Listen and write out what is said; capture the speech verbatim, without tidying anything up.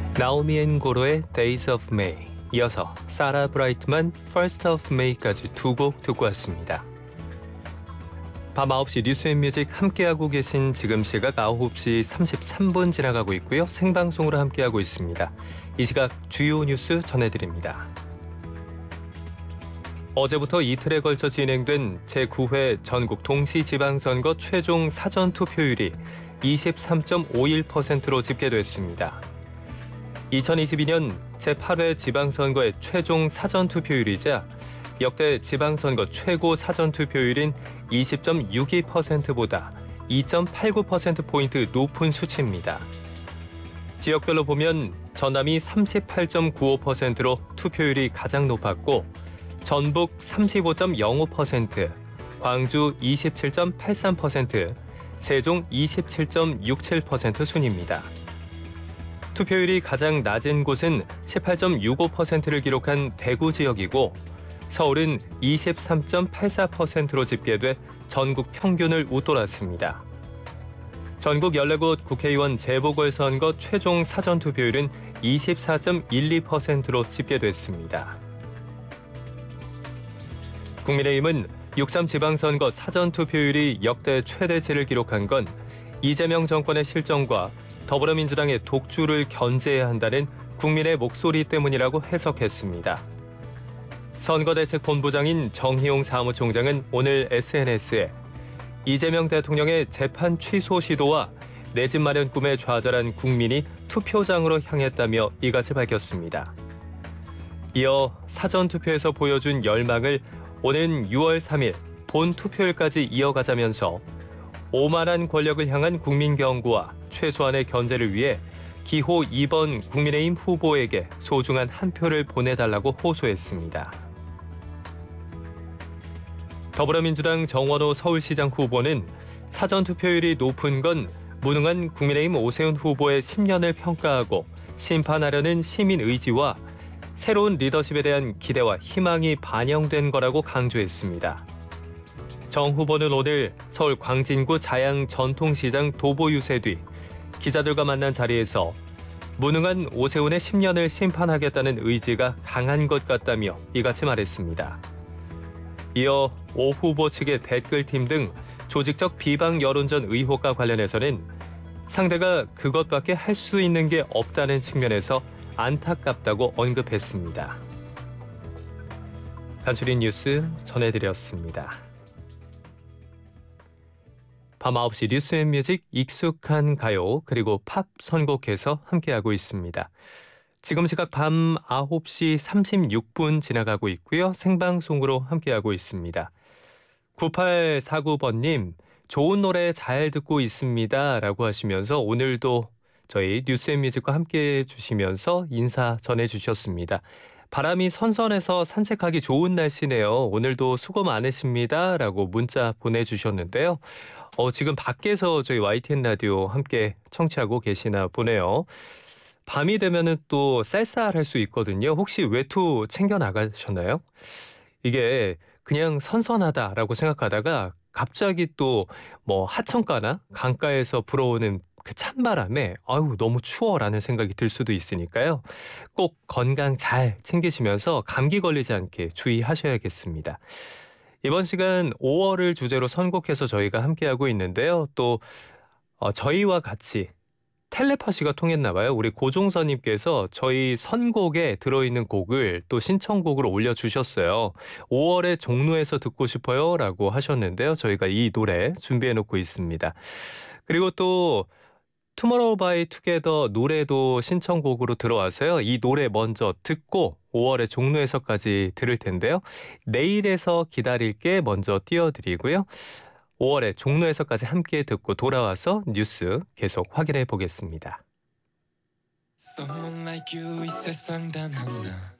나오미 앤 고로의 Days of May, 이어서 사라 브라이트만 First of May까지 두 곡 듣고 왔습니다. 밤 아홉 시 뉴스앤뮤직 함께하고 계신 지금 시각 아홉 시 삼십삼 분 지나가고 있고요. 생방송으로 함께하고 있습니다. 이 시각 주요 뉴스 전해드립니다. 어제부터 이틀에 걸쳐 진행된 제구 회 전국 동시지방선거 최종 사전투표율이 이십삼 점 오일 퍼센트로 집계됐습니다. 이천이십이 년 제팔 회 지방선거의 최종 사전투표율이자 역대 지방선거 최고 사전투표율인 이십 점 육이 퍼센트보다 이 점 팔구 퍼센트포인트 높은 수치입니다. 지역별로 보면 전남이 삼십팔 점 구오 퍼센트로 투표율이 가장 높았고 전북 삼십오 점 영오 퍼센트, 광주 이십칠 점 팔삼 퍼센트, 세종 이십칠 점 육칠 퍼센트 순입니다. 투표율이 가장 낮은 곳은 십팔 점 육오 퍼센트를 기록한 대구 지역이고 서울은 이십삼 점 팔사 퍼센트로 집계돼 전국 평균을 웃돌았습니다. 전국 열네 곳 국회의원 재보궐선거 최종 사전투표율은 이십사 점 일이 퍼센트로 집계됐습니다. 국민의힘은 육삼 지방선거 사전투표율이 역대 최대치를 기록한 건 이재명 정권의 실정과 더불어민주당의 독주를 견제해야 한다는 국민의 목소리 때문이라고 해석했습니다. 선거대책본부장인 정희용 사무총장은 오늘 에스엔에스에 이재명 대통령의 재판 취소 시도와 내 집 마련 꿈에 좌절한 국민이 투표장으로 향했다며 이같이 밝혔습니다. 이어 사전투표에서 보여준 열망을 오는 유월 삼일 본 투표일까지 이어가자면서 오만한 권력을 향한 국민 경고와 최소한의 견제를 위해 기호 이 번 국민의힘 후보에게 소중한 한 표를 보내달라고 호소했습니다. 더불어민주당 정원호 서울시장 후보는 사전투표율이 높은 건 무능한 국민의힘 오세훈 후보의 십 년을 평가하고 심판하려는 시민 의지와 새로운 리더십에 대한 기대와 희망이 반영된 거라고 강조했습니다. 정 후보는 오늘 서울 광진구 자양 전통시장 도보 유세 뒤 기자들과 만난 자리에서 무능한 오세훈의 십 년을 심판하겠다는 의지가 강한 것 같다며 이같이 말했습니다. 이어 오 후보 측의 댓글팀 등 조직적 비방 여론전 의혹과 관련해서는 상대가 그것밖에 할 수 있는 게 없다는 측면에서 안타깝다고 언급했습니다. 간추린 뉴스 전해드렸습니다. 밤 아홉 시 뉴스앤뮤직 익숙한 가요 그리고 팝 선곡해서 함께하고 있습니다. 지금 시각 밤 아홉 시 삼십육 분 지나가고 있고요. 생방송으로 함께하고 있습니다. 구팔사구 번님, 좋은 노래 잘 듣고 있습니다 라고 하시면서 오늘도 저희 뉴스앤뮤직과 함께해 주시면서 인사 전해주셨습니다. 바람이 선선해서 산책하기 좋은 날씨네요. 오늘도 수고 많으십니다 라고 문자 보내주셨는데요. 어, 지금 밖에서 저희 와이티엔 라디오 함께 청취하고 계시나 보네요. 밤이 되면은 또 쌀쌀할 수 있거든요. 혹시 외투 챙겨 나가셨나요? 이게 그냥 선선하다라고 생각하다가 갑자기 또 뭐 하천가나 강가에서 불어오는 그 찬바람에 아유 너무 추워라는 생각이 들 수도 있으니까요. 꼭 건강 잘 챙기시면서 감기 걸리지 않게 주의하셔야겠습니다. 이번 시간 오월을 주제로 선곡해서 저희가 함께하고 있는데요. 또 어, 저희와 같이 텔레파시가 통했나 봐요. 우리 고종서님께서 저희 선곡에 들어있는 곡을 또 신청곡으로 올려주셨어요. 오월에 종로에서 듣고 싶어요 라고 하셨는데요. 저희가 이 노래 준비해놓고 있습니다. 그리고 또 투모로우 바이 투게더 노래도 신청곡으로 들어와서요. 이 노래 먼저 듣고 오월에 종로에서까지 들을 텐데요. 내일에서 기다릴게 먼저 띄워드리고요. 오월에 종로에서까지 함께 듣고 돌아와서 뉴스 계속 확인해 보겠습니다. Someone like you 이 세상 단 하나